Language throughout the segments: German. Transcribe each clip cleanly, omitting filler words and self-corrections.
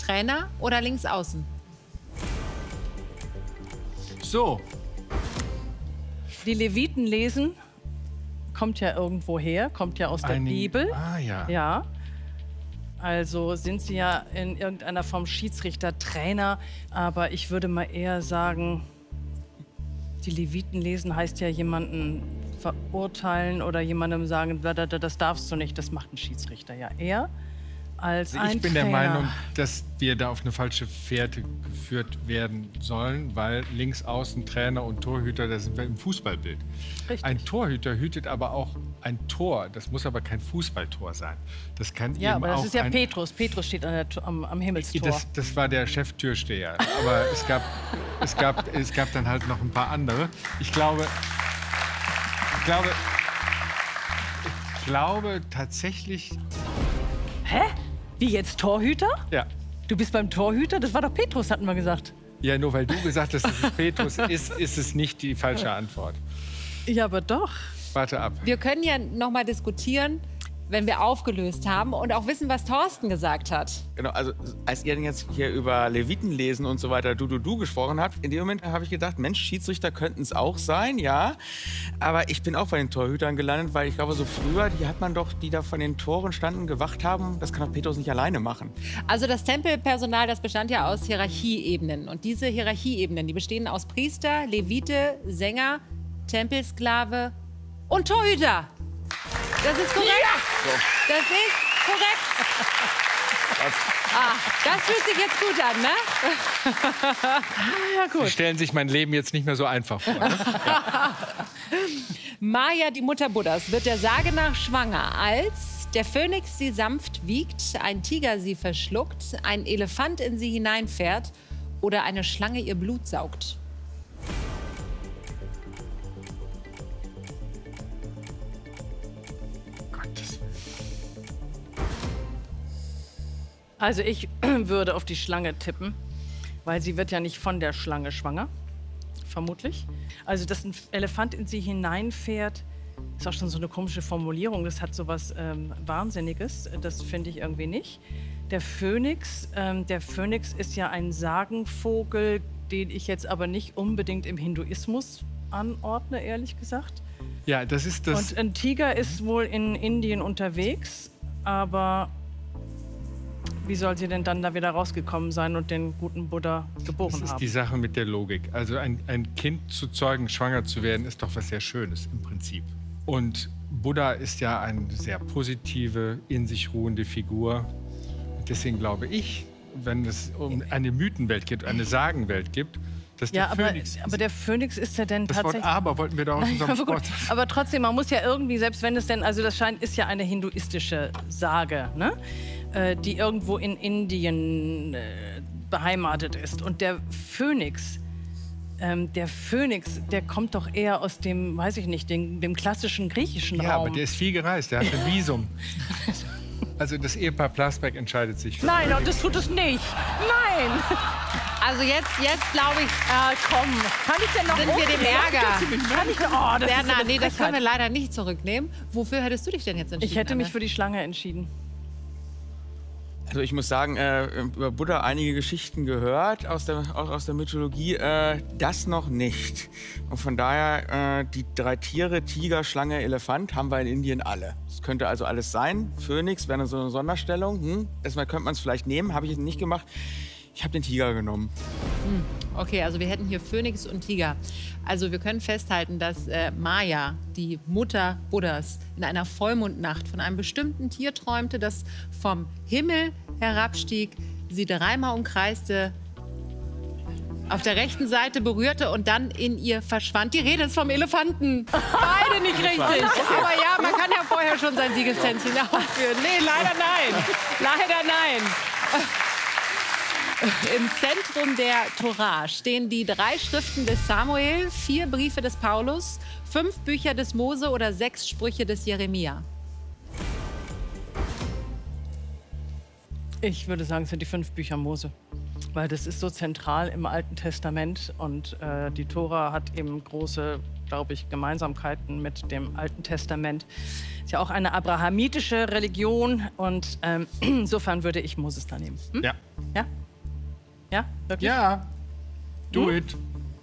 Trainer oder links außen? So. Die Leviten lesen, kommt ja irgendwo her, kommt ja aus der Bibel. Ah, ja. Ja. Also sind sie ja in irgendeiner Form Schiedsrichter, Trainer. Aber ich würde mal eher sagen, die Leviten lesen heißt ja jemanden verurteilen oder jemandem sagen, das darfst du nicht, das macht ein Schiedsrichter ja eher als ein Ich bin Trainer. der Meinung, dass wir da auf eine falsche Fährte geführt werden sollen, weil links außen Trainer und Torhüter, da sind wir im Fußballbild. Richtig. Ein Torhüter hütet aber auch ein Tor. Das muss aber kein Fußballtor sein. Das kann Ja, eben aber das auch ist ja ein Petrus. Petrus steht am Himmelstor. Das war der Cheftürsteher. Aber es gab dann halt noch ein paar andere. Ich glaube tatsächlich. Hä? Wie jetzt Torhüter? Ja. Du bist beim Torhüter? Das war doch Petrus, hatten wir gesagt. Ja, nur weil du gesagt hast, dass es Petrus ist, ist es nicht die falsche Antwort. Ja, aber doch. Warte ab. Wir können ja noch mal diskutieren, wenn wir aufgelöst haben und auch wissen, was Thorsten gesagt hat. Genau, also als ihr denn jetzt hier über Leviten lesen und so weiter, du gesprochen habt, in dem Moment habe ich gedacht, Mensch, Schiedsrichter könnten es auch sein, ja. Aber ich bin auch bei den Torhütern gelandet, weil ich glaube, so früher, die hat man doch, die da von den Toren standen, gewacht haben, das kann doch Petrus nicht alleine machen. Also das Tempelpersonal, das bestand ja aus Hierarchieebenen. Und diese Hierarchieebenen, die bestehen aus Priester, Levite, Sänger, Tempelsklave und Torhüter. Das ist korrekt. Ja! Das ist korrekt. Ah, das fühlt sich jetzt gut an, ne? Ja, gut. Sie stellen sich mein Leben jetzt nicht mehr so einfach vor. Ne? Maya, die Mutter Buddhas, wird der Sage nach schwanger, als der Phönix sie sanft wiegt, ein Tiger sie verschluckt, ein Elefant in sie hineinfährt oder eine Schlange ihr Blut saugt. Also ich würde auf die Schlange tippen, weil sie wird ja nicht von der Schlange schwanger, vermutlich. Also dass ein Elefant in sie hineinfährt, ist auch schon so eine komische Formulierung. Das hat so was Wahnsinniges. Das finde ich irgendwie nicht. Der Phönix ist ja ein Sagenvogel, den ich jetzt aber nicht unbedingt im Hinduismus anordne, ehrlich gesagt. Ja, das ist das. Und ein Tiger ist wohl in Indien unterwegs, aber wie soll sie denn dann da wieder rausgekommen sein und den guten Buddha geboren haben? Das ist die Sache mit der Logik. Also ein Kind zu zeugen, schwanger zu werden, ist doch was sehr Schönes im Prinzip. Und Buddha ist ja eine sehr positive, in sich ruhende Figur. Und deswegen glaube ich, wenn es um eine Mythenwelt geht, eine Sagenwelt gibt, dass der Phönix aber der Phönix ist ja denn das tatsächlich... Wort aber wollten wir doch aus unserem Sport. Aber trotzdem, man muss ja irgendwie, selbst wenn es denn, also das ist ja eine hinduistische Sage, ne? Die irgendwo in Indien beheimatet ist. Und der Phönix, der kommt doch eher aus dem, weiß ich nicht, dem klassischen griechischen Raum. Ja, aber der ist viel gereist, der hat ein Visum. Also das Ehepaar Plasberg entscheidet sich für Nein, das tut es nicht. Nein. Also jetzt glaube ich, Komm, kann ich denn noch sind wir dem Ärger. Kann ich, oh, das ist Bernhard, eine nee, das können wir Frechheit. leider nicht zurücknehmen. Wofür hättest du dich denn jetzt entschieden? Ich hätte mich Anne? für die Schlange entschieden. Also ich muss sagen, über Buddha einige Geschichten gehört, auch aus der Mythologie, das noch nicht. Und von daher, die drei Tiere, Tiger, Schlange, Elefant, haben wir in Indien alle. Das könnte also alles sein. Phönix wäre so eine Sonderstellung. Erstmal könnte man es vielleicht nehmen, habe ich jetzt nicht gemacht. Ich habe den Tiger genommen. Okay, also wir hätten hier Phönix und Tiger. Also wir können festhalten, dass Maya, die Mutter Buddhas, in einer Vollmondnacht von einem bestimmten Tier träumte, das vom Himmel herabstieg, sie dreimal umkreiste, auf der rechten Seite berührte und dann in ihr verschwand. Die Rede ist vom Elefanten. Beide nicht richtig. Aber ja, man kann ja vorher schon sein Siegestänzchen aufführen. Nee, leider nein. Leider nein. Im Zentrum der Torah stehen die 3 Schriften des Samuel, 4 Briefe des Paulus, 5 Bücher des Mose oder 6 Sprüche des Jeremia. Ich würde sagen, es sind die 5 Bücher Mose. Weil das ist so zentral im Alten Testament und die Tora hat eben große glaube ich, Gemeinsamkeiten mit dem Alten Testament. Ist ja auch eine abrahamitische Religion und insofern würde ich Moses da nehmen. Hm? Ja. Ja? Ja? Wirklich? Ja. Do it.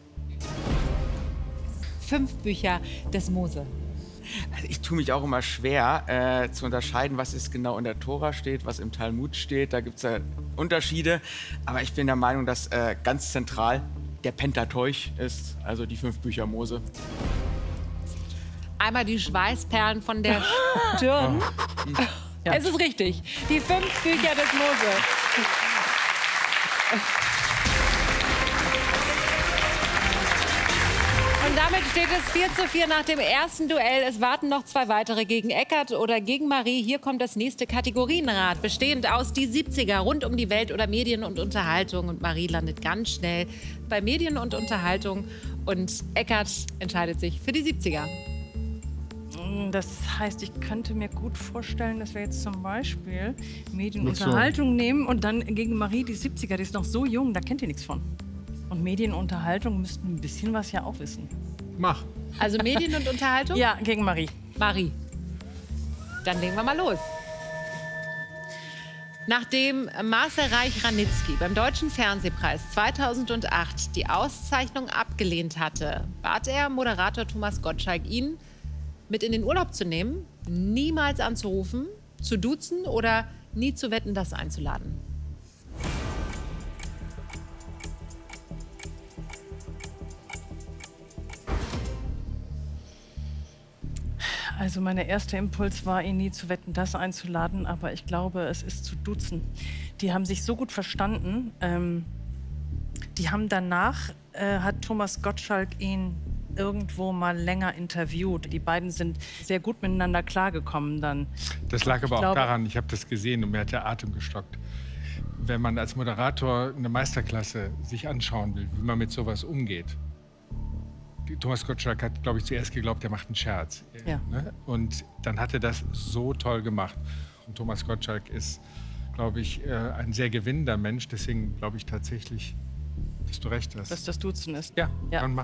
5 Bücher des Mose. Also ich tue mich auch immer schwer zu unterscheiden, was ist genau in der Tora steht, was im Talmud steht. Da gibt es ja Unterschiede. Aber ich bin der Meinung, dass ganz zentral der Pentateuch ist, also die 5 Bücher Mose. Einmal die Schweißperlen von der Stirn. Ja. Es ist richtig. Die 5 Bücher des Mose. Und damit steht es 4:4 nach dem ersten Duell. Es warten noch 2 weitere gegen Eckart oder gegen Marie. Hier kommt das nächste Kategorienrad, bestehend aus die 70er, rund um die Welt oder Medien und Unterhaltung. Und Marie landet ganz schnell bei Medien und Unterhaltung. Und Eckart entscheidet sich für die 70er. Das heißt, ich könnte mir gut vorstellen, dass wir jetzt zum Beispiel Medienunterhaltung nehmen und dann gegen Marie die 70er, die ist noch so jung, da kennt ihr nichts von. Und Medienunterhaltung müssten ein bisschen was ja auch wissen. Mach. Also Medien und Unterhaltung? Ja, gegen Marie. Marie. Dann legen wir mal los. Nachdem Marcel Reich-Ranitzky beim Deutschen Fernsehpreis 2008 die Auszeichnung abgelehnt hatte, bat er Moderator Thomas Gottschalk, ihn mit in den Urlaub zu nehmen, niemals anzurufen, zu duzen oder nie zu Wetten, das einzuladen. Also mein erster Impuls war, ihn nie zu Wetten, das einzuladen, aber ich glaube, es ist zu duzen. Die haben sich so gut verstanden. Die haben danach, hat Thomas Gottschalk ihn irgendwo mal länger interviewt. Die beiden sind sehr gut miteinander klargekommen dann. Das lag aber auch daran, ich habe das gesehen und mir hat der Atem gestockt. Wenn man als Moderator eine Meisterklasse sich anschauen will, wie man mit sowas umgeht. Thomas Gottschalk hat, glaube ich, zuerst geglaubt, er macht einen Scherz. Ja. Ne? Und dann hat er das so toll gemacht. Und Thomas Gottschalk ist, glaube ich, ein sehr gewinnender Mensch. Deswegen glaube ich tatsächlich, dass du recht hast. Dass das Duzen ist. Ja, Ja. dann mach.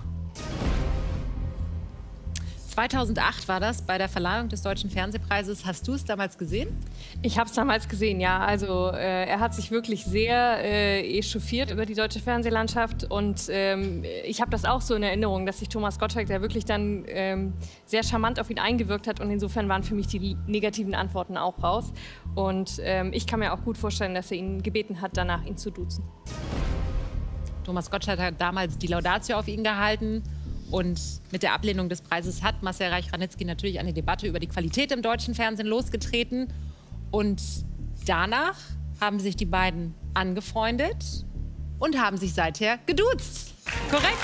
2008 war das bei der Verleihung des Deutschen Fernsehpreises. Hast du es damals gesehen? Ich habe es damals gesehen, ja. Also er hat sich wirklich sehr echauffiert über die deutsche Fernsehlandschaft und ich habe das auch so in Erinnerung, dass sich Thomas Gottschalk da wirklich dann sehr charmant auf ihn eingewirkt hat und insofern waren für mich die negativen Antworten auch raus. Und ich kann mir auch gut vorstellen, dass er ihn gebeten hat, danach ihn zu duzen. Thomas Gottschalk hat damals die Laudatio auf ihn gehalten. Und mit der Ablehnung des Preises hat Marcel Reich-Ranitzky natürlich eine Debatte über die Qualität im deutschen Fernsehen losgetreten. Und danach haben sich die beiden angefreundet und haben sich seither geduzt. Korrekt?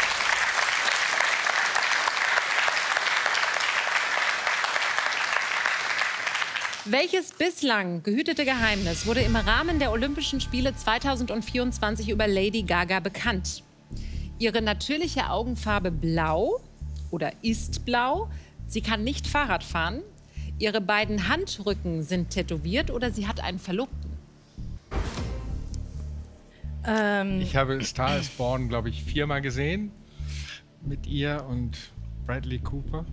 Welches bislang gehütete Geheimnis wurde im Rahmen der Olympischen Spiele 2024 über Lady Gaga bekannt? Ihre natürliche Augenfarbe blau oder ist blau. Sie kann nicht Fahrrad fahren. Ihre beiden Handrücken sind tätowiert oder sie hat einen Verlobten. Ich habe Star is Born, glaube ich, 4-mal gesehen. Mit ihr und Bradley Cooper.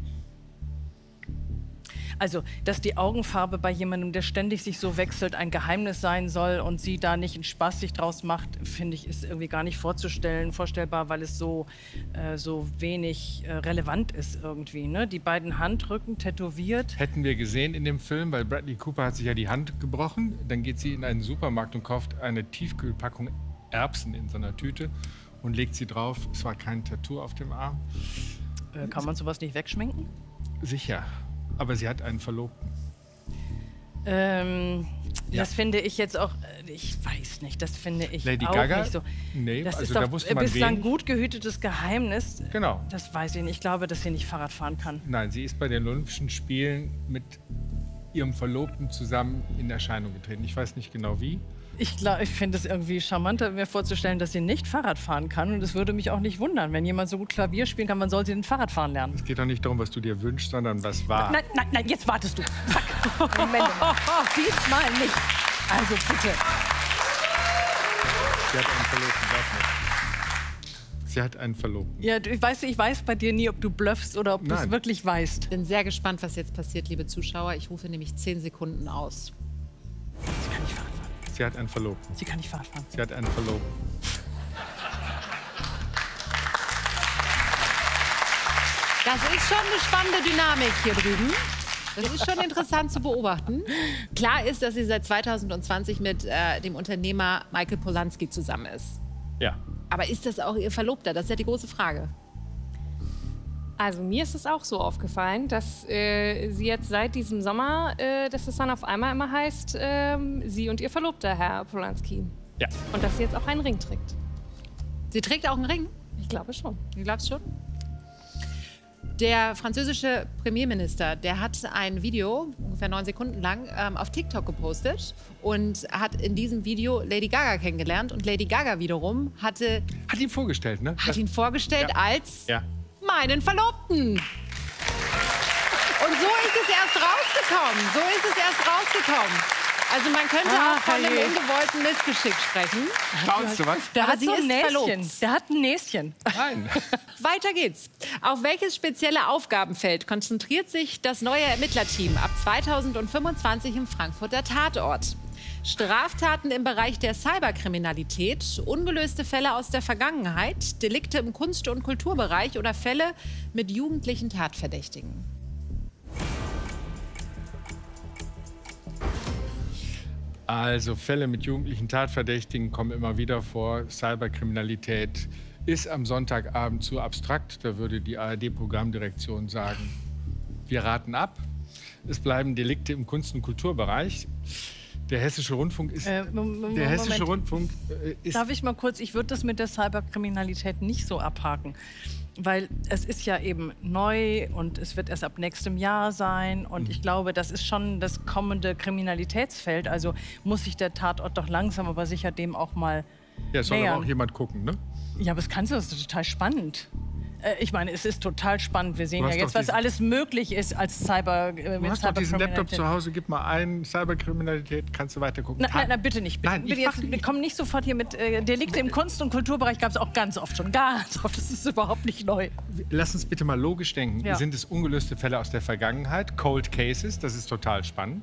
Also, dass die Augenfarbe bei jemandem, der ständig sich so wechselt, ein Geheimnis sein soll und sie da nicht einen Spaß sich draus macht, finde ich, ist irgendwie gar nicht vorstellbar, weil es so wenig relevant ist irgendwie. Ne? Die beiden Handrücken tätowiert. Hätten wir gesehen in dem Film, weil Bradley Cooper hat sich ja die Hand gebrochen. Dann geht sie in einen Supermarkt und kauft eine Tiefkühlpackung Erbsen in so einer Tüte und legt sie drauf. Es war kein Tattoo auf dem Arm. Kann man sowas nicht wegschminken? Sicher. Aber sie hat einen Verlobten. Das finde ich jetzt auch, ich weiß nicht, das finde ich Lady auch Gaga? nicht so. Nee, das also ist da doch wusste man bislang wen. gut gehütetes Geheimnis. Genau. Das weiß ich nicht. Ich glaube, dass sie nicht Fahrrad fahren kann. Nein, sie ist bei den Olympischen Spielen mit ihrem Verlobten zusammen in Erscheinung getreten. Ich weiß nicht genau wie. Ich finde es irgendwie charmanter, mir vorzustellen, dass sie nicht Fahrrad fahren kann. Und es würde mich auch nicht wundern, wenn jemand so gut Klavier spielen kann, man sollte den Fahrradfahren lernen. Es geht doch nicht darum, was du dir wünschst, sondern was war. Nein, jetzt wartest du. Zack. Moment. Diesmal nicht. Also bitte. Sie hat einen Verlobten, glaub mir. Sie hat einen Verlobten. Ja, ich weiß bei dir nie, ob du bluffst oder ob du es wirklich weißt. Bin sehr gespannt, was jetzt passiert, liebe Zuschauer. Ich rufe nämlich 10 Sekunden aus. Sie kann nicht Fahrrad fahren. Sie hat einen Verlobten. Sie kann nicht Fahrrad fahren. Sie hat einen Verlobten. Das ist schon eine spannende Dynamik hier drüben. Das ist schon interessant zu beobachten. Klar ist, dass sie seit 2020 mit dem Unternehmer Michael Polanski zusammen ist. Ja. Aber ist das auch ihr Verlobter? Das ist ja die große Frage. Also mir ist es auch so aufgefallen, dass sie jetzt seit diesem Sommer, dass es dann auf einmal immer heißt, sie und ihr Verlobter, Herr Polanski. Ja. Und dass sie jetzt auch einen Ring trägt. Sie trägt auch einen Ring? Ich glaube schon. Du glaubst schon? Der französische Premierminister, der hat ein Video, ungefähr 9 Sekunden lang, auf TikTok gepostet und hat in diesem Video Lady Gaga kennengelernt. Und Lady Gaga wiederum hat ihn vorgestellt, ne? Ihn vorgestellt als meinen Verlobten. Und so ist es erst rausgekommen. Also man könnte auch von einem ungewollten Missgeschick sprechen. Staunst du was? Der hat sie so ein ist Näschen. verlobt. Der hat ein Näschen. Nein. Weiter geht's. Auf welches spezielle Aufgabenfeld konzentriert sich das neue Ermittlerteam ab 2025 im Frankfurter Tatort? Straftaten im Bereich der Cyberkriminalität, ungelöste Fälle aus der Vergangenheit, Delikte im Kunst- und Kulturbereich oder Fälle mit jugendlichen Tatverdächtigen? Also Fälle mit jugendlichen Tatverdächtigen kommen immer wieder vor. Cyberkriminalität ist am Sonntagabend zu abstrakt. Da würde die ARD-Programmdirektion sagen, wir raten ab. Es bleiben Delikte im Kunst- und Kulturbereich. Der Hessische Rundfunk ist... Darf ich mal kurz, ich würde das mit der Cyberkriminalität nicht so abhaken. Weil es ist ja eben neu und es wird erst ab nächstem Jahr sein. Und ich glaube, das ist schon das kommende Kriminalitätsfeld. Also muss sich der Tatort doch langsam, aber sicher dem auch mal Ja, soll nähern. aber auch jemand gucken, ne? Ja, aber das ist total spannend. Ich meine, es ist total spannend. Wir sehen Du ja hast jetzt, doch was alles möglich ist als Du hast doch diesen Laptop Cyberkriminalität. zu Hause, gib mal ein, Cyberkriminalität, kannst du weiter gucken. Nein, bitte nicht. Bitte, Nein, ich bitte mach jetzt, nicht. wir kommen nicht sofort hier mit Delikte im Kunst- und Kulturbereich. Gab es auch ganz oft schon. Ganz oft. Das ist überhaupt nicht neu. Lass uns bitte mal logisch denken. Ja. Sind es ungelöste Fälle aus der Vergangenheit? Cold Cases, das ist total spannend.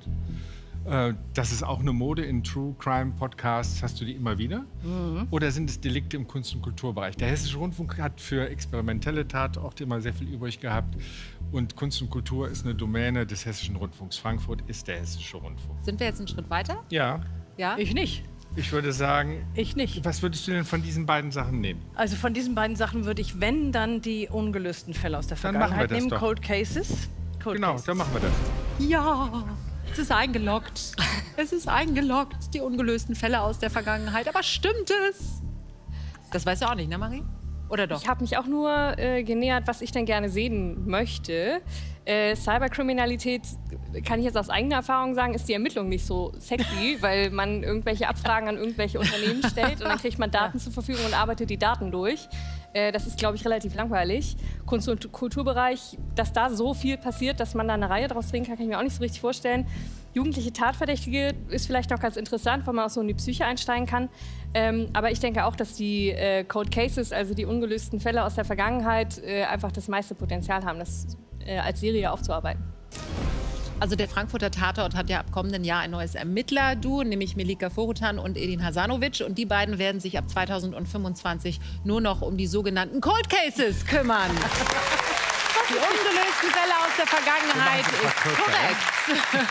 Das ist auch eine Mode in True Crime Podcasts. Hast du die immer wieder? Oder sind es Delikte im Kunst- und Kulturbereich? Der Hessische Rundfunk hat für experimentelle Tatorte immer sehr viel übrig gehabt. Und Kunst und Kultur ist eine Domäne des Hessischen Rundfunks. Frankfurt ist der Hessische Rundfunk. Sind wir jetzt einen Schritt weiter? Ja, Ja? Ich nicht. ich würde sagen, Ich nicht. was würdest du denn von diesen beiden Sachen nehmen? Also von diesen beiden Sachen würde ich, wenn, dann die ungelösten Fälle aus der Dann machen wir Vergangenheit das nehmen. doch. Cold Cases. Cold Genau, Cases. dann machen wir das. Ja, es ist eingeloggt. Es ist eingeloggt, die ungelösten Fälle aus der Vergangenheit. Aber stimmt es? Das weißt du auch nicht, ne, Marie? Oder doch? Ich habe mich auch nur genähert, was ich denn gerne sehen möchte. Cyberkriminalität, kann ich jetzt aus eigener Erfahrung sagen, ist die Ermittlung nicht so sexy, weil man irgendwelche Abfragen an irgendwelche Unternehmen stellt und dann kriegt man Daten zur Verfügung und arbeitet die Daten durch. Das ist, glaube ich, relativ langweilig. Kunst- und Kulturbereich, dass da so viel passiert, dass man da eine Reihe draus drehen kann, kann ich mir auch nicht so richtig vorstellen. Jugendliche Tatverdächtige ist vielleicht noch ganz interessant, weil man auch so in die Psyche einsteigen kann. Aber ich denke auch, dass die Cold Cases, also die ungelösten Fälle aus der Vergangenheit, einfach das meiste Potenzial haben, das als Serie aufzuarbeiten. Also der Frankfurter Tatort hat ja ab kommenden Jahr ein neues Ermittler-Duo, nämlich Melika Forutan und Edin Hasanovic. Und die beiden werden sich ab 2025 nur noch um die sogenannten Cold Cases kümmern. Die ungelösten Fälle aus der Vergangenheit ist korrekt.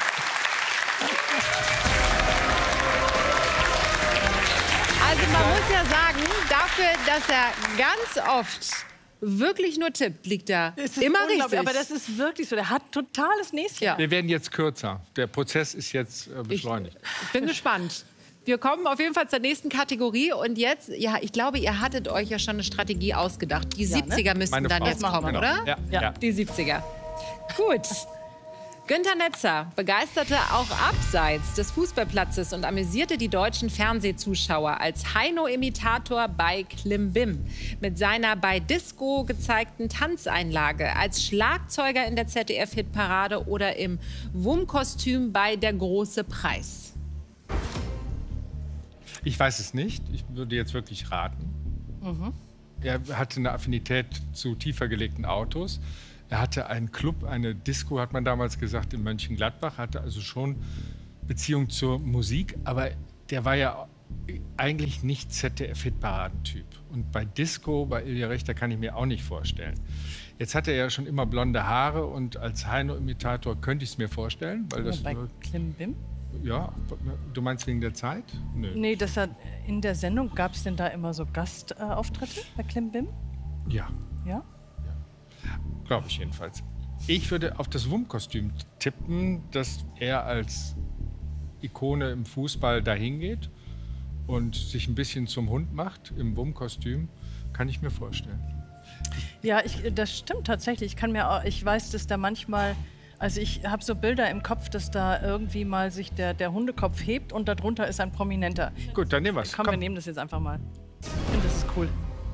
Also man muss ja sagen, dafür, dass er ganz oft wirklich nur tippt, liegt er Es ist immer unglaublich, richtig. aber das ist wirklich so. Der hat totales Näschen. Ja. Wir werden jetzt kürzer. Der Prozess ist jetzt beschleunigt. Ich bin gespannt. Wir kommen auf jeden Fall zur nächsten Kategorie. Und jetzt, ja, ich glaube, ihr hattet euch ja schon eine Strategie ausgedacht. Die Ja, 70er müssten Meine dann Frau. jetzt Das machen kommen, wir oder? Ja, Ja. ja. Die 70er. Gut. Günther Netzer begeisterte auch abseits des Fußballplatzes und amüsierte die deutschen Fernsehzuschauer als Heino-Imitator bei Klimbim. Mit seiner bei Disco gezeigten Tanzeinlage, als Schlagzeuger in der ZDF-Hitparade oder im Wumm-Kostüm bei Der große Preis. Ich weiß es nicht. Ich würde jetzt wirklich raten. Er hatte eine Affinität zu tiefer gelegten Autos. Er hatte einen Club, eine Disco, hat man damals gesagt, in Mönchengladbach. Hatte also schon Beziehung zur Musik. Aber der war ja eigentlich nicht ZDF-Hitparadentyp. Und bei Disco, bei Ilja Richter, kann ich mir auch nicht vorstellen. Jetzt hat er ja schon immer blonde Haare und als Heino-Imitator könnte ich es mir vorstellen. Weil das bei Klimbim? Ja, du meinst wegen der Zeit? Nö. Nee, in der Sendung gab es denn da immer so Gastauftritte bei Klimbim? Ja. Ja? Glaube ich jedenfalls. Ich würde auf das Wum-Kostüm tippen, dass er als Ikone im Fußball dahin geht und sich ein bisschen zum Hund macht im Wum-Kostüm. Kann ich mir vorstellen. Ja, das stimmt tatsächlich. Ich weiß, dass da manchmal, also ich habe so Bilder im Kopf, dass da irgendwie mal sich der Hundekopf hebt und darunter ist ein Prominenter. Gut, dann nehmen wir es. Komm, wir nehmen das jetzt einfach mal. Ich finde, das ist cool.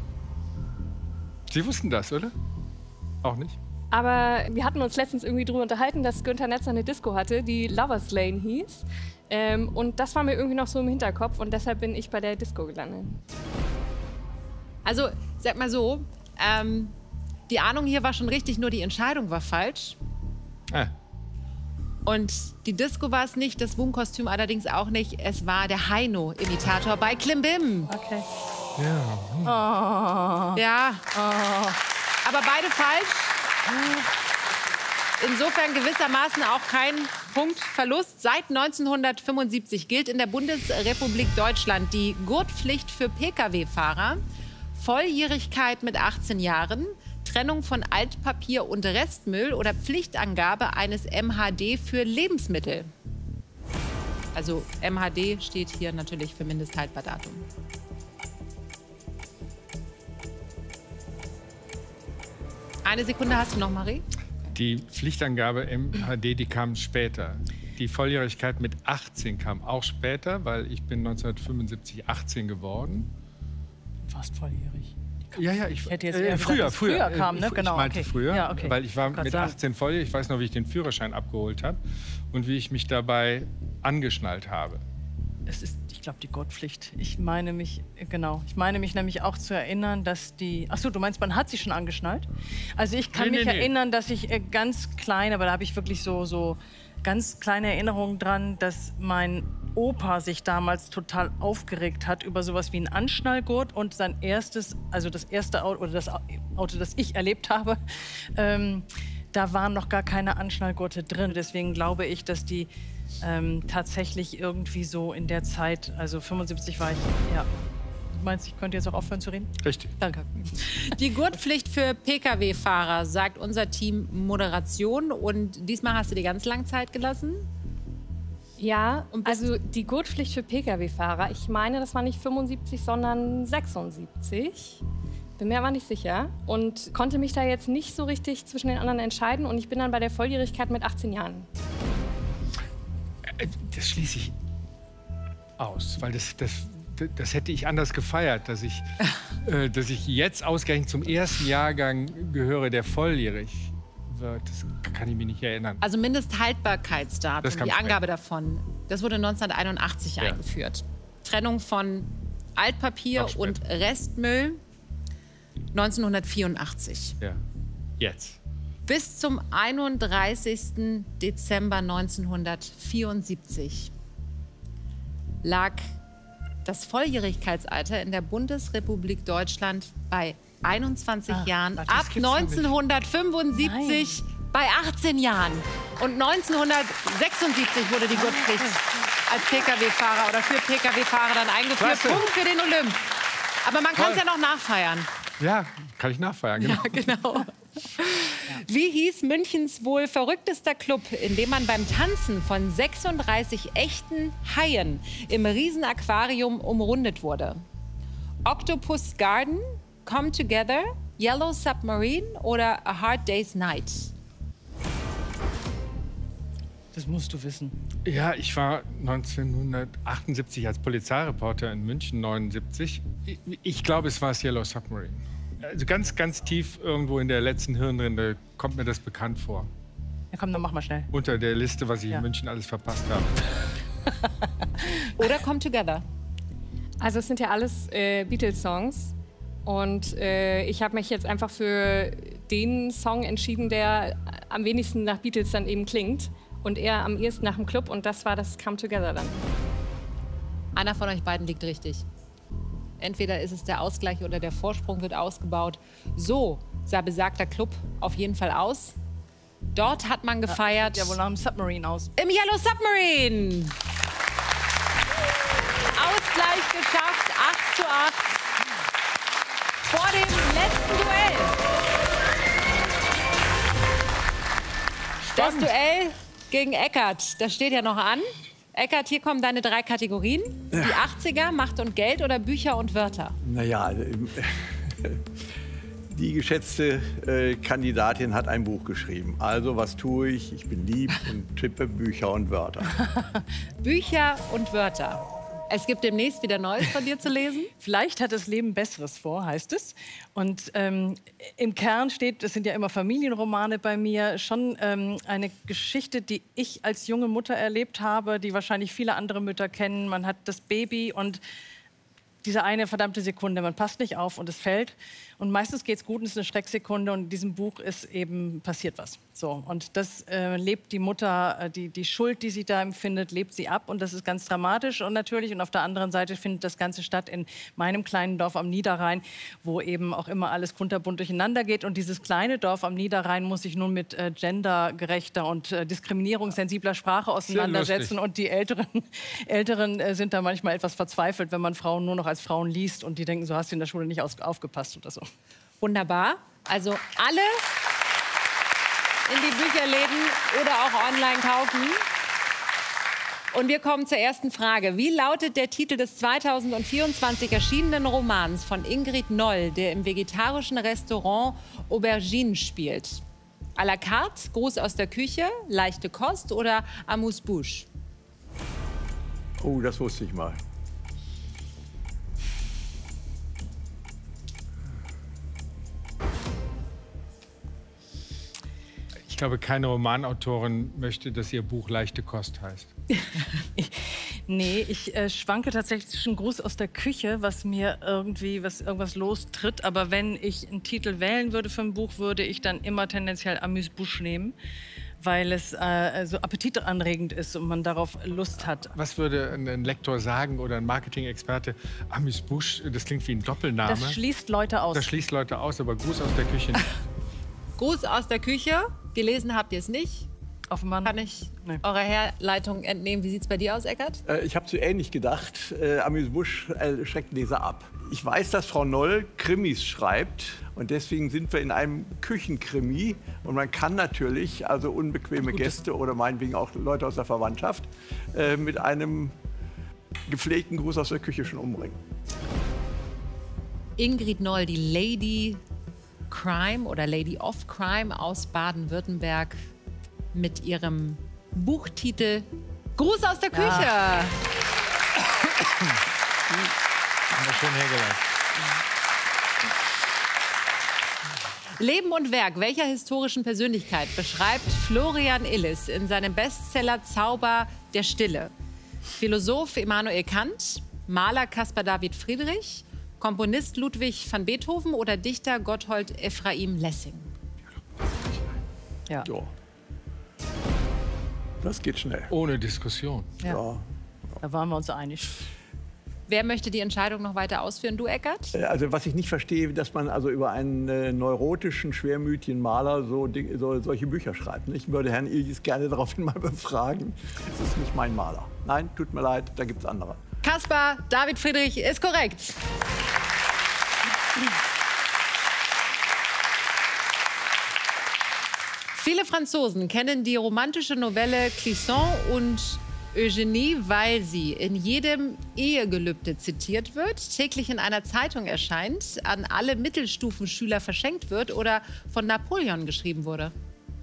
Sie wussten das, oder? Auch nicht? Aber wir hatten uns letztens irgendwie drüber unterhalten, dass Günther Netzer eine Disco hatte, die Lovers Lane hieß. Und das war mir irgendwie noch so im Hinterkopf und deshalb bin ich bei der Disco gelandet. Also, sag mal so, die Ahnung hier war schon richtig, nur die Entscheidung war falsch. Und die Disco war es nicht, das Wum-Kostüm allerdings auch nicht. Es war der Heino-Imitator bei Klimbim. Okay. Ja. Ja. Aber beide falsch. Insofern gewissermaßen auch kein Punktverlust. Seit 1975 gilt in der Bundesrepublik Deutschland die Gurtpflicht für Pkw-Fahrer, Volljährigkeit mit 18 Jahren, Trennung von Altpapier und Restmüll oder Pflichtangabe eines MHD für Lebensmittel. Also MHD steht hier natürlich für Mindesthaltbardatum. Eine Sekunde hast du noch, Marie? Die Pflichtangabe MHD, die kam später. Die Volljährigkeit mit 18 kam auch später, weil ich bin 1975 18 geworden. Fast volljährig. Ja, ich hätte jetzt eher gesagt, früher kam, ne? Genau, ich meinte früher, ja, okay. weil ich war mit 18 volljährig. Ich weiß noch, wie ich den Führerschein abgeholt habe und wie ich mich dabei angeschnallt habe. Ich glaube, die Gurtpflicht. Ich meine mich nämlich auch zu erinnern, dass die... Achso, du meinst, man hat sie schon angeschnallt? Also ich kann mich erinnern, dass ich ganz klein, aber da habe ich wirklich so ganz kleine Erinnerungen dran, dass mein Opa sich damals total aufgeregt hat über sowas wie einen Anschnallgurt und sein erstes, also das erste Auto, oder das Auto, das ich erlebt habe, da waren noch gar keine Anschnallgurte drin. Deswegen glaube ich, dass die tatsächlich irgendwie so in der Zeit, also 75 war ich, ja. Du meinst, ich könnte jetzt auch aufhören zu reden? Richtig. Danke. Die Gurtpflicht für Pkw-Fahrer, sagt unser Team Moderation. Und diesmal hast du dir ganz lang Zeit gelassen? Ja, also die Gurtpflicht für Pkw-Fahrer, ich meine, das war nicht 75, sondern 76. Bin mir aber nicht sicher und konnte mich da jetzt nicht so richtig zwischen den anderen entscheiden. Und ich bin dann bei der Volljährigkeit mit 18 Jahren. Das schließe ich aus, weil das hätte ich anders gefeiert, dass ich jetzt ausgerechnet zum ersten Jahrgang gehöre, der volljährig wird. Das kann ich mich nicht erinnern. Also Mindesthaltbarkeitsdatum, die Angabe davon, das wurde 1981 eingeführt. Trennung von Altpapier und Restmüll 1984. Ja, jetzt. Bis zum 31. Dezember 1974 lag das Volljährigkeitsalter in der Bundesrepublik Deutschland bei 21 Jahren, ab 1975 bei 18 Jahren. Und 1976 wurde die Gurtpflicht als Pkw-Fahrer oder für Pkw-Fahrer dann eingeführt. Klasse. Punkt für den Olymp. Aber man kann es ja noch nachfeiern. Ja, kann ich nachfeiern, genau. Ja, genau. Wie hieß Münchens wohl verrücktester Club, in dem man beim Tanzen von 36 echten Haien im Riesenaquarium umrundet wurde? Octopus Garden, Come Together, Yellow Submarine oder A Hard Day's Night? Das musst du wissen. Ja, ich war 1978 als Polizeireporter in München, 79. Ich glaube, es war das Yellow Submarine. Also ganz, ganz tief irgendwo in der letzten Hirnrinde kommt mir das bekannt vor. Ja, komm, dann mach mal schnell. Unter der Liste, was ich in München alles verpasst habe. Oder Come Together? Also es sind ja alles Beatles-Songs. Und ich habe mich jetzt einfach für den Song entschieden, der am wenigsten nach Beatles dann eben klingt und eher am ehesten nach dem Club. Und das war das Come Together dann. Einer von euch beiden liegt richtig. Entweder ist es der Ausgleich oder der Vorsprung wird ausgebaut. So sah besagter Club auf jeden Fall aus. Dort hat man gefeiert. Ja, wohl nach dem Submarine aus. Im Yellow Submarine. Ausgleich geschafft, 8:8. Vor dem letzten Duell. Das Duell gegen Eckart, das steht ja noch an. Eckart, hier kommen deine 3 Kategorien. Die 80er, Macht und Geld oder Bücher und Wörter? Naja, die geschätzte Kandidatin hat ein Buch geschrieben. Also, was tue ich? Ich bin lieb und tippe Bücher und Wörter. Bücher und Wörter. Es gibt demnächst wieder Neues von dir zu lesen. Vielleicht hat das Leben Besseres vor, heißt es. Und im Kern steht, das sind ja immer Familienromane bei mir, schon eine Geschichte, die ich als junge Mutter erlebt habe, die wahrscheinlich viele andere Mütter kennen. Man hat das Baby und diese eine verdammte Sekunde, man passt nicht auf und es fällt. Und meistens geht es gut und es ist eine Schrecksekunde und in diesem Buch ist eben passiert was. So, und das lebt die Mutter, die Schuld, die sie da empfindet, lebt sie ab und das ist ganz dramatisch und natürlich. Und auf der anderen Seite findet das Ganze statt in meinem kleinen Dorf am Niederrhein, wo eben auch immer alles kunterbunt durcheinander geht. Und dieses kleine Dorf am Niederrhein muss sich nun mit gendergerechter und diskriminierungssensibler Sprache auseinandersetzen. Und die Älteren sind da manchmal etwas verzweifelt, wenn man Frauen nur noch als Frauen liest und die denken, so hast du in der Schule nicht aufgepasst oder so. Wunderbar. Also alle in die Bücherläden oder auch online kaufen. Und wir kommen zur ersten Frage. Wie lautet der Titel des 2024 erschienenen Romans von Ingrid Noll, der im vegetarischen Restaurant Aubergine spielt? À la carte, Gruß aus der Küche, leichte Kost oder Amuse-Bouche? Oh, das wusste ich mal. Ich glaube, keine Romanautorin möchte, dass ihr Buch leichte Kost heißt. Nee, ich schwanke tatsächlich zwischen Gruß aus der Küche, was mir irgendwas lostritt. Aber wenn ich einen Titel wählen würde für ein Buch, würde ich dann immer tendenziell Amuse-Bouche nehmen, weil es so appetitanregend ist und man darauf Lust hat. Was würde ein Lektor sagen oder ein Marketing-Experte? Amuse-Bouche, das klingt wie ein Doppelname. Das schließt Leute aus. Das schließt Leute aus, aber Gruß aus der Küche nicht. Gruß aus der Küche. Gelesen habt ihr es nicht. Offenbar Kann ich eurer Herleitung entnehmen. Wie sieht es bei dir aus, Eckart? Ich habe so ähnlich gedacht. Amuse-Bouche schreckt Leser ab. Ich weiß, dass Frau Noll Krimis schreibt. Und deswegen sind wir in einem Küchenkrimi. Und man kann natürlich also unbequeme Gäste oder meinetwegen auch Leute aus der Verwandtschaft mit einem gepflegten Gruß aus der Küche schon umbringen. Ingrid Noll, die Lady Crime oder Lady of Crime aus Baden-Württemberg mit ihrem Buchtitel Gruß aus der Küche. Haben wir schön hergeleitet. Leben und Werk welcher historischen Persönlichkeit beschreibt Florian Illis in seinem Bestseller Zauber der Stille? Philosoph Immanuel Kant, Maler Caspar David Friedrich, Komponist Ludwig van Beethoven oder Dichter Gotthold Ephraim Lessing? Ja. So. Das geht schnell. Ohne Diskussion. Ja. Da waren wir uns einig. Wer möchte die Entscheidung noch weiter ausführen? Du, Eckart? Also was ich nicht verstehe, dass man also über einen neurotischen, schwermütigen Maler solche Bücher schreibt. Ich würde Herrn Illis gerne daraufhin mal befragen. Das ist nicht mein Maler. Nein, tut mir leid, da gibt es andere. Caspar David Friedrich ist korrekt. Viele Franzosen kennen die romantische Novelle Clisson und Eugénie, weil sie in jedem Ehegelübde zitiert wird, täglich in einer Zeitung erscheint, an alle Mittelstufenschüler verschenkt wird oder von Napoleon geschrieben wurde.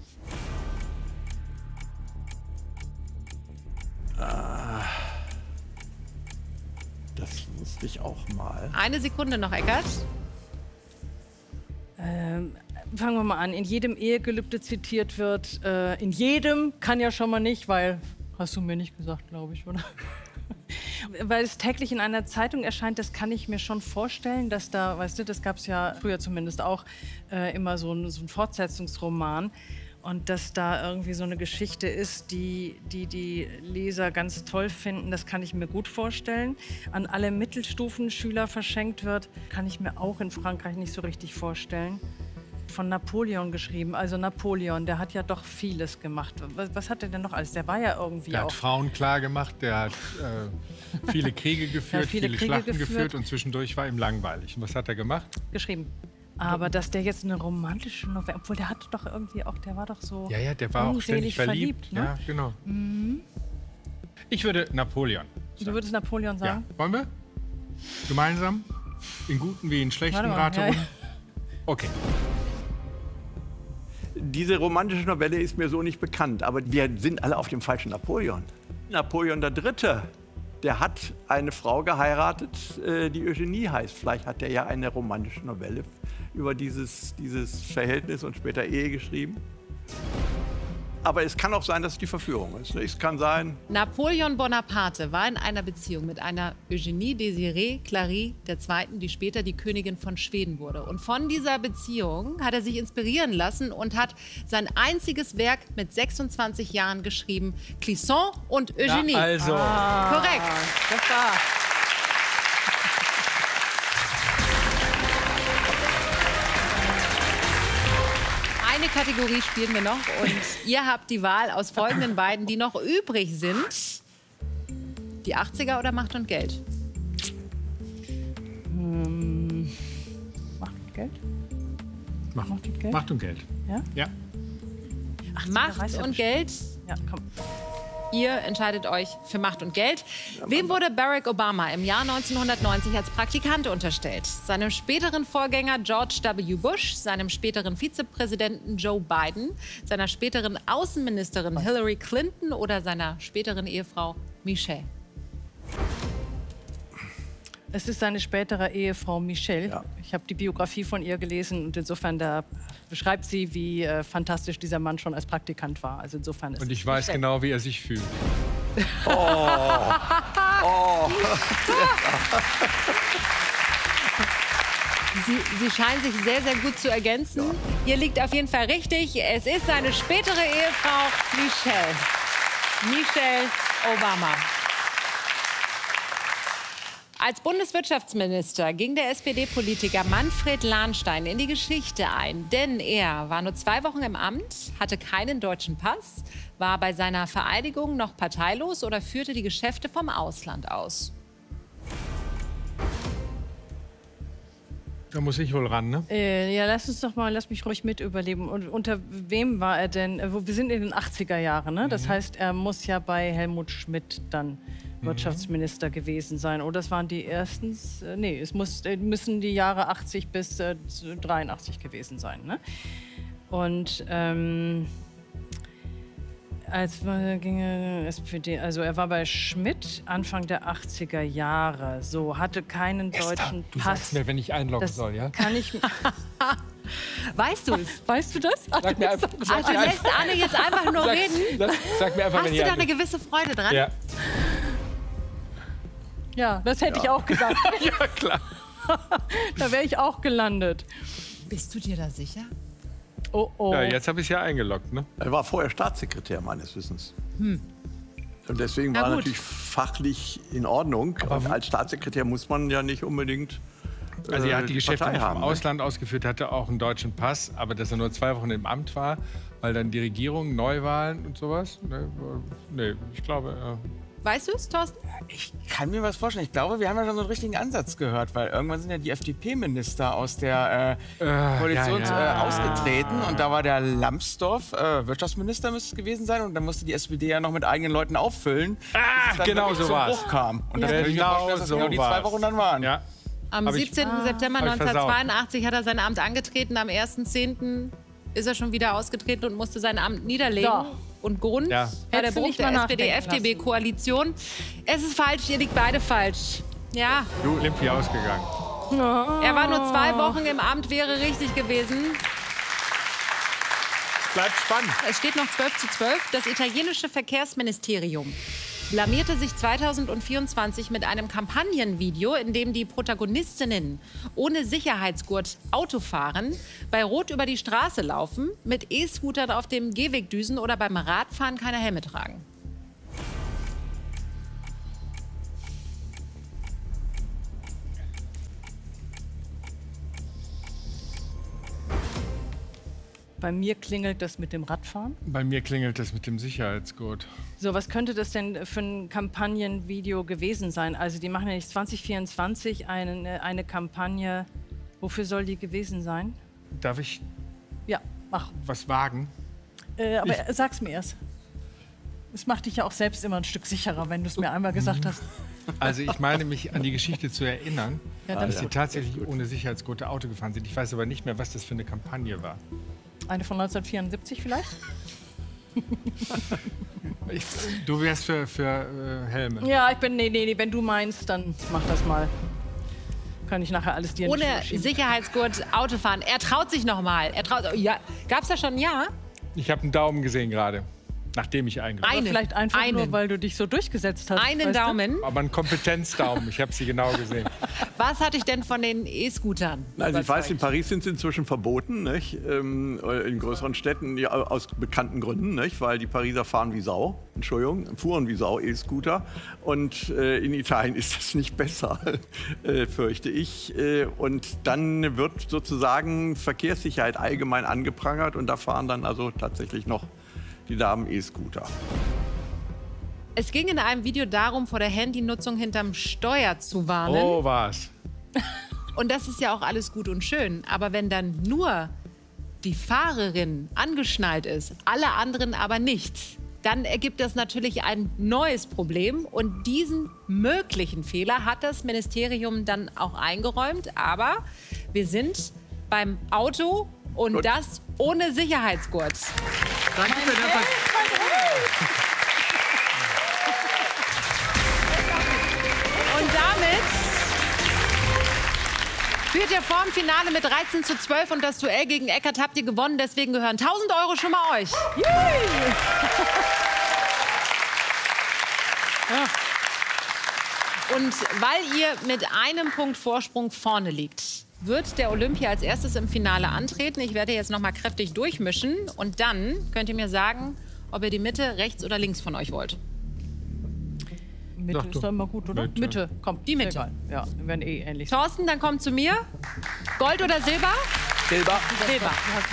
Das wusste ich auch mal. Eine Sekunde noch, Eckart. Fangen wir mal an. In jedem Ehegelübde zitiert wird. In jedem kann ja schon mal nicht, weil hast du mir nicht gesagt, glaube ich, oder? Weil es täglich in einer Zeitung erscheint, das kann ich mir schon vorstellen, dass da, weißt du, das gab es ja früher zumindest auch, immer so ein Fortsetzungsroman. Und dass da irgendwie so eine Geschichte ist, die Leser ganz toll finden, das kann ich mir gut vorstellen. An alle Mittelstufenschüler verschenkt wird, kann ich mir auch in Frankreich nicht so richtig vorstellen. Von Napoleon geschrieben. Also Napoleon, der hat ja doch vieles gemacht. Was hat er denn noch alles? Der war ja irgendwie Der auch... hat Frauen klar gemacht, der hat viele Kriege geführt, viele Kriege Schlachten geführt und zwischendurch war ihm langweilig. Und was hat er gemacht? geschrieben. Aber dass der jetzt eine romantische Novelle, obwohl der hatte doch irgendwie auch, der war doch so Ja, der war auch ständig verliebt. ne? Ja, genau. Ich würde Napoleon Du sagen. würdest Napoleon Ja. sagen? Wollen wir? Gemeinsam? In guten wie in schlechten Warte mal, Raterunden? ja. Okay. Diese romantische Novelle ist mir so nicht bekannt, aber wir sind alle auf dem falschen Napoleon. Napoleon III., der hat eine Frau geheiratet, die Eugenie heißt. Vielleicht hat er ja eine romantische Novelle über dieses Verhältnis und später Ehe geschrieben. Aber es kann auch sein, dass es die Verführung ist. Es kann sein... Napoleon Bonaparte war in einer Beziehung mit einer Eugenie Désirée Clary II., die später die Königin von Schweden wurde. Und von dieser Beziehung hat er sich inspirieren lassen und hat sein einziges Werk mit 26 Jahren geschrieben, Clisson und Eugenie. Na, also. Korrekt. Das war... Eine Kategorie spielen wir noch und ihr habt die Wahl aus folgenden beiden, die noch übrig sind. Die 80er oder Macht und Geld? Macht und Geld? Macht und Geld? Macht und Geld. Ja? Ja. Macht weiß ja und bestimmt. Geld. Ja, komm. Ihr entscheidet euch für Macht und Geld. Wem wurde Barack Obama im Jahr 1990 als Praktikant unterstellt? Seinem späteren Vorgänger George W. Bush, seinem späteren Vizepräsidenten Joe Biden, seiner späteren Außenministerin Hillary Clinton oder seiner späteren Ehefrau Michelle? Es ist seine spätere Ehefrau Michelle. Ja. Ich habe die Biografie von ihr gelesen und insofern da beschreibt sie, wie fantastisch dieser Mann schon als Praktikant war. Also insofern ist Und ich weiß genau, wie er sich fühlt. Sie scheinen sich sehr, sehr gut zu ergänzen. Hier liegt auf jeden Fall richtig. Es ist seine spätere Ehefrau Michelle. Michelle Obama. Als Bundeswirtschaftsminister ging der SPD-Politiker Manfred Lahnstein in die Geschichte ein. Denn er war nur 2 Wochen im Amt, hatte keinen deutschen Pass, war bei seiner Vereidigung noch parteilos oder führte die Geschäfte vom Ausland aus. Da muss ich wohl ran, ne? Ja, lass mich ruhig mit überleben. Und unter wem war er denn? Wir sind in den 80er Jahren, ne? Das heißt, er muss ja bei Helmut Schmidt dann Wirtschaftsminister gewesen sein. Oder das waren die ersten? Nee, müssen die Jahre 80 bis 83 gewesen sein, ne? Und ging SPD, also er war bei Schmidt Anfang der 80er Jahre. So, hatte keinen deutschen Du Pass. sagst mir, wenn ich einloggen soll, ja? Kann ich. Weißt du es? Weißt du das? Sag mir einfach, Ach, du lässt Anne jetzt einfach nur reden? sag mir einfach, Hast wenn du ich da eine einlogge. gewisse Freude dran? Ja. Ja, das hätte ich auch gesagt. Ja, klar. Da wäre ich auch gelandet. Bist du dir da sicher? Oh, oh. Ja, jetzt habe ich es ja eingeloggt, ne? Er war vorher Staatssekretär, meines Wissens. Und deswegen Na war er gut. natürlich fachlich in Ordnung. Und als Staatssekretär muss man ja nicht unbedingt Also er hat die Geschäfte Partei nicht haben, im ne? Ausland ausgeführt, hatte auch einen deutschen Pass, aber dass er nur 2 Wochen im Amt war, weil dann die Regierung, Neuwahlen und sowas. Nee, ich glaube, Weißt du es, Thorsten? Ich kann mir was vorstellen. Ich glaube, wir haben ja schon so einen richtigen Ansatz gehört, weil irgendwann sind ja die FDP-Minister aus der Koalition ausgetreten und da war der Lambsdorff Wirtschaftsminister müsste es gewesen sein und dann musste die SPD ja noch mit eigenen Leuten auffüllen, bis es dann genau wirklich so zum war's. Bruch kam. Und das Ja. kann ich mir Genau vorstellen, dass das so genau die war's. 2 Wochen dann waren. ja. Am Hab ich- 17. September hab ich 1982 hat er sein Amt angetreten. Am 1.10. ist er schon wieder ausgetreten und musste sein Amt niederlegen. Ja. Und Grund Ja. war der Hättest du Bruch nicht der mal nachdenken SPD-FDP-Koalition. Es ist falsch, ihr liegt beide falsch. Ja, Du, Olympi ausgegangen. er war nur 2 Wochen im Amt, wäre richtig gewesen. Bleibt spannend. Es steht noch 12:12. Das italienische Verkehrsministerium blamierte sich 2024 mit einem Kampagnenvideo, in dem die Protagonistinnen ohne Sicherheitsgurt Auto fahren, bei Rot über die Straße laufen, mit E-Scootern auf dem Gehweg düsen oder beim Radfahren keine Helme tragen. Bei mir klingelt das mit dem Radfahren. Bei mir klingelt das mit dem Sicherheitsgurt. So, was könnte das denn für ein Kampagnenvideo gewesen sein? Also die machen ja nicht 2024 eine Kampagne. Wofür soll die gewesen sein? Darf ich Ja, mach. was wagen? Aber sag's mir erst. Es macht dich ja auch selbst immer ein Stück sicherer, wenn du es mir einmal gesagt hast. Also ich meine mich an die Geschichte zu erinnern, Ja, dann dass sie tatsächlich ohne Sicherheitsgurte Auto gefahren sind. Ich weiß aber nicht mehr, was das für eine Kampagne war. Eine von 1974 vielleicht? Du wärst für Helme. Ja, ich bin. Nee, wenn du meinst, dann mach das mal. Kann ich nachher alles dir Ohne schieben. Sicherheitsgurt Auto fahren. Er traut sich noch mal. Ja, gab's da schon ein Ja? Ich habe einen Daumen gesehen gerade, nachdem ich eingeloggt Aber Einen. vielleicht einfach nur, Einen. weil du dich so durchgesetzt hast. Einen weißt du? Daumen. habe. Aber einen Kompetenzdaumen, ich habe sie genau gesehen. Was hatte ich denn von den E-Scootern? Also ich weiß, in überzeugt? Paris sind sie inzwischen verboten, nicht? In größeren Städten ja, aus bekannten Gründen, nicht? Weil die Pariser fahren wie Sau, fuhren wie Sau E-Scooter. Und in Italien ist das nicht besser, fürchte ich. Und dann wird sozusagen Verkehrssicherheit allgemein angeprangert und da fahren dann also tatsächlich noch die Damen E-Scooter. Es ging in einem Video darum, vor der Handynutzung hinterm Steuer zu warnen. Oh, war's. Und das ist ja auch alles gut und schön. Aber wenn dann nur die Fahrerin angeschnallt ist, alle anderen aber nicht, dann ergibt das natürlich ein neues Problem. Und diesen möglichen Fehler hat das Ministerium dann auch eingeräumt. Aber wir sind beim Auto und Gut. das ohne Sicherheitsgurt. Danke für das. Und damit führt ihr vorm Finale mit 13:12 und das Duell gegen Eckert habt ihr gewonnen. Deswegen gehören 1.000 € schon mal euch. Und weil ihr mit einem Punkt Vorsprung vorne liegt, wird der Olympia als erstes im Finale antreten. Ich werde jetzt noch mal kräftig durchmischen und dann könnt ihr mir sagen, ob ihr die Mitte, rechts oder links von euch wollt. Mitte Sag ist du. doch immer gut, oder? Mitte. Mitte, komm. Die Mitte. Egal. Ja, wir werden eh ähnlich. Thorsten, dann kommt zu mir. Gold oder Silber? Silber. Silber.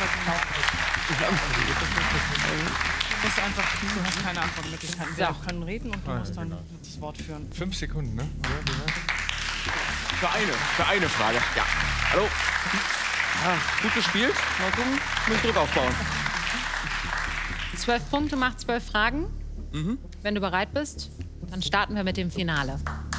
Du musst einfach, du hast keine Antwortmöglichkeiten. Wir können reden und du musst dann das Wort führen. 5 Sekunden, ne? Oder? Für eine Frage. Ja. Hallo. Gut gespielt. Mal gucken. Muss Druck aufbauen. 12 Punkte macht 12 Fragen. Wenn du bereit bist, dann starten wir mit dem Finale.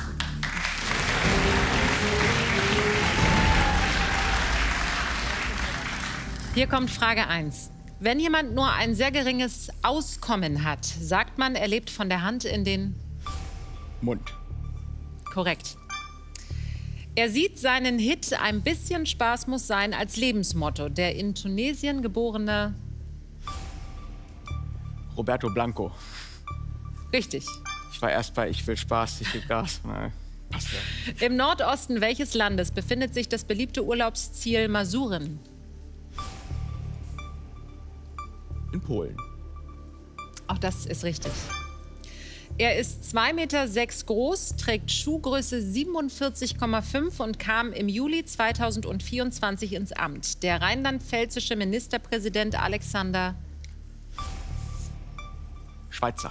Hier kommt Frage 1. Wenn jemand nur ein sehr geringes Auskommen hat, sagt man, er lebt von der Hand in den... Mund. Korrekt. Er sieht seinen Hit "Ein bisschen Spaß muss sein" als Lebensmotto. Der in Tunesien geborene... Roberto Blanco. Richtig. Ich war erst bei Ich will Spaß, ich will Gas. Nein. Passt ja. Im Nordosten welches Landes befindet sich das beliebte Urlaubsziel Masuren? In Polen. Auch das ist richtig. Er ist 2,6 Meter groß, trägt Schuhgröße 47,5 und kam im Juli 2024 ins Amt. Der rheinland-pfälzische Ministerpräsident Alexander... Schweizer.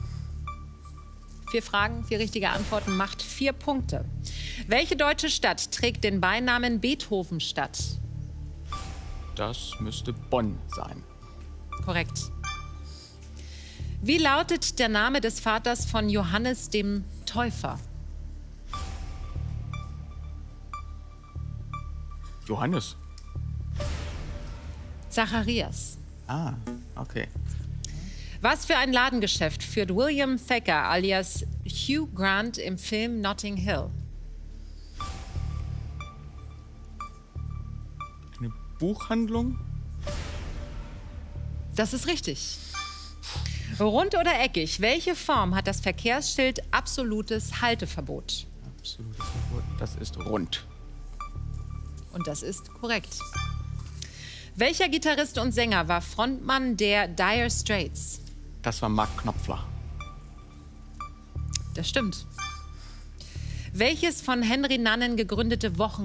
4 Fragen, 4 richtige Antworten, macht 4 Punkte. Welche deutsche Stadt trägt den Beinamen Beethovenstadt? Das müsste Bonn sein. Korrekt. Wie lautet der Name des Vaters von Johannes dem Täufer? Johannes. Zacharias. Ah, okay. Was für ein Ladengeschäft führt William Thacker alias Hugh Grant im Film Notting Hill? Eine Buchhandlung? Das ist richtig. Rund oder eckig? Welche Form hat das Verkehrsschild absolutes Halteverbot? Absolutes Verbot. Das ist rund. Und das ist korrekt. Welcher Gitarrist und Sänger war Frontmann der Dire Straits? Das war Mark Knopfler. Das stimmt. Welches von Henry Nannen gegründete